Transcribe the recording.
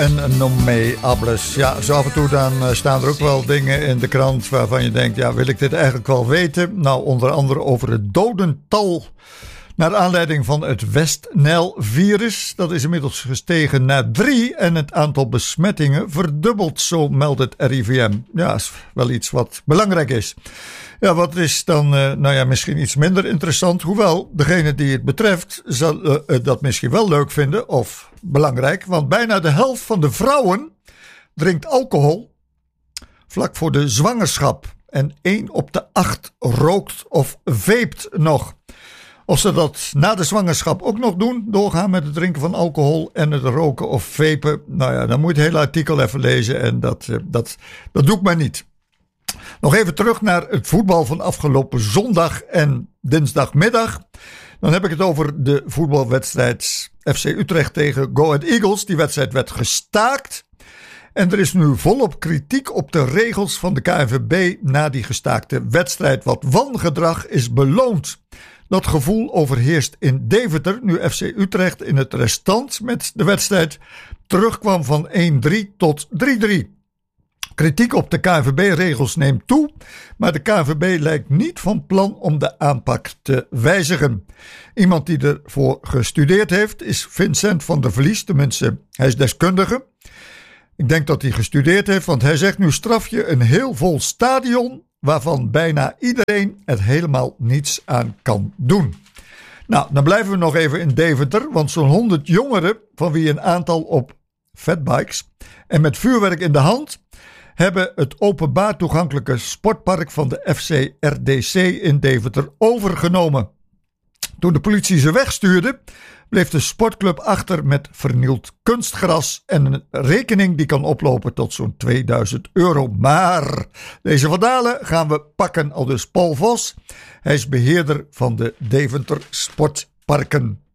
En nomeables. Ja, zo af en toe dan staan er ook wel dingen in de krant waarvan je denkt, ja, wil ik dit eigenlijk wel weten? Nou, onder andere over het dodental naar aanleiding van het West-Nijl-virus. Dat is inmiddels gestegen naar 3 en het aantal besmettingen verdubbeld, zo meldt het RIVM. Ja, is wel iets wat belangrijk is. Ja, wat is dan misschien iets minder interessant. Hoewel, degene die het betreft zal dat misschien wel leuk vinden of belangrijk. Want bijna de helft van de vrouwen drinkt alcohol vlak voor de zwangerschap. En 1 op de 8 rookt of vapt nog. Of ze dat na de zwangerschap ook nog doen, doorgaan met het drinken van alcohol en het roken of vapen. Nou ja, dan moet je het hele artikel even lezen en dat doe ik maar niet. Nog even terug naar het voetbal van afgelopen zondag en dinsdagmiddag. Dan heb ik het over de voetbalwedstrijd FC Utrecht tegen Go Ahead Eagles. Die wedstrijd werd gestaakt. En er is nu volop kritiek op de regels van de KNVB na die gestaakte wedstrijd. Wat wangedrag is beloond. Dat gevoel overheerst in Deventer nu FC Utrecht in het restant met de wedstrijd terugkwam van 1-3 tot 3-3. Kritiek op de KNVB-regels neemt toe, maar de KNVB lijkt niet van plan om de aanpak te wijzigen. Iemand die ervoor gestudeerd heeft is Vincent van der Vlies, tenminste hij is deskundige. Ik denk dat hij gestudeerd heeft, want hij zegt nu straf je een heel vol stadion waarvan bijna iedereen er helemaal niets aan kan doen. Nou, dan blijven we nog even in Deventer, want zo'n 100 jongeren, van wie een aantal op fatbikes en met vuurwerk in de hand, hebben het openbaar toegankelijke sportpark van de FC RDC in Deventer overgenomen. Toen de politie ze wegstuurde, bleef de sportclub achter met vernield kunstgras en een rekening die kan oplopen tot zo'n €2000. Maar deze vandalen gaan we pakken, aldus Paul Vos. Hij is beheerder van de Deventer Sportparken.